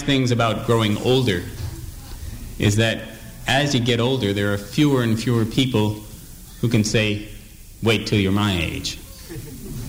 things about growing older is that as you get older, there are fewer and fewer people who can say, wait till you're my age.